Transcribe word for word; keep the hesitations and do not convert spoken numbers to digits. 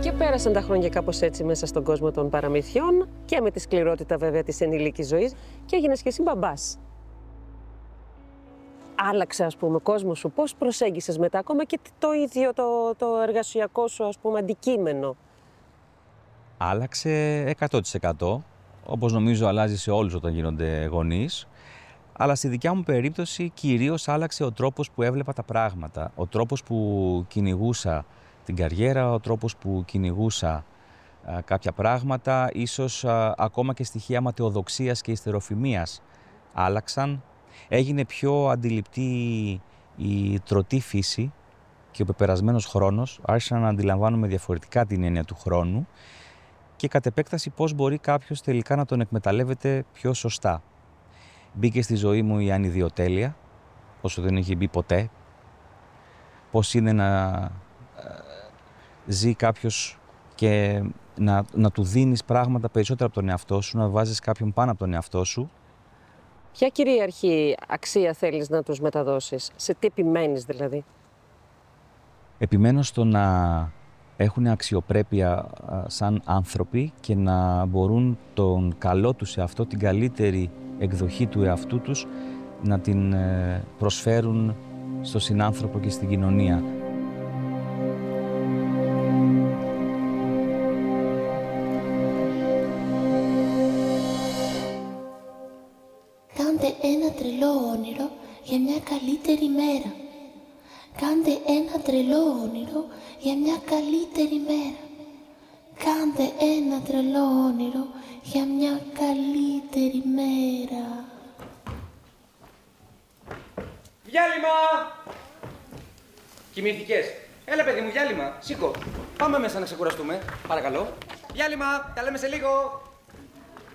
Και πέρασαν τα χρόνια κάπως έτσι μέσα στον κόσμο των παραμυθιών και με τη σκληρότητα βέβαια της ενήλικης ζωής και έγινες και εσύ μπαμπάς. Άλλαξε, ας πούμε, ο κόσμος σου, πώς προσέγγισες μετά, ακόμα και το ίδιο το, το εργασιακό σου, ας πούμε, αντικείμενο. Άλλαξε εκατό τοις εκατό, όπως νομίζω αλλάζει σε όλους όταν γίνονται γονείς. Αλλά στη δικιά μου περίπτωση κυρίως άλλαξε ο τρόπος που έβλεπα τα πράγματα, ο τρόπος που κυνηγούσα την καριέρα, ο τρόπος που κυνηγούσα α, κάποια πράγματα, ίσως α, ακόμα και στοιχεία ματαιοδοξίας και ιστεροφημίας άλλαξαν. Έγινε πιο αντιληπτή η τρωτή φύση και ο πεπερασμένος χρόνος, άρχισα να αντιλαμβάνομαι διαφορετικά την έννοια του χρόνου και κατ' επέκταση πώς μπορεί κάποιος τελικά να τον εκμεταλλεύεται πιο σωστά. Μπήκε στη ζωή μου η ανιδιοτέλεια, όσο δεν είχε μπει ποτέ. Πώς είναι να ζει κάποιος και να, να του δίνεις πράγματα περισσότερα από τον εαυτό σου, να βάζεις κάποιον πάνω από τον εαυτό σου. Ποια κυρίαρχη αξία θέλεις να τους μεταδώσεις, σε τι επιμένεις δηλαδή? Επιμένω στο να έχουν αξιοπρέπεια σαν άνθρωποι και να μπορούν τον καλό τους εαυτό, την καλύτερη εκδοχή του εαυτού τους, να την προσφέρουν στο συνάνθρωπο και στην κοινωνία. Κάντε ένα τρελό όνειρο για μια καλύτερη μέρα. Κάντε ένα τρελό όνειρο για μια καλύτερη μέρα. Κάντε ένα τρελό όνειρο για μια καλύτερη μέρα. Διάλειμμα! Κοιμήθηκες? Έλα παιδί μου, διάλειμμα. Σήκω. Πάμε μέσα να ξεκουραστούμε. Παρακαλώ. Διάλειμμα. Τα λέμε σε λίγο.